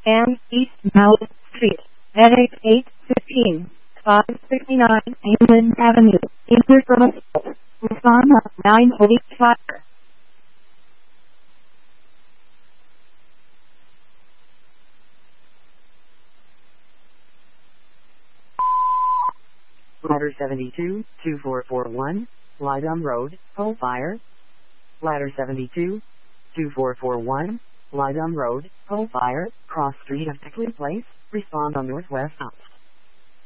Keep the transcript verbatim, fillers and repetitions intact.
and East Mount Street, at eight fifteen, five sixty-nine England Avenue, Interference, Louisiana, nine forty-five. Ladder seventy-two, two four four one, Lydom Road, Hull Fire. Ladder seventy-two, two four four one, Lydom Road, Hull Fire, Cross Street of Tickley Place, respond on Northwest Ops.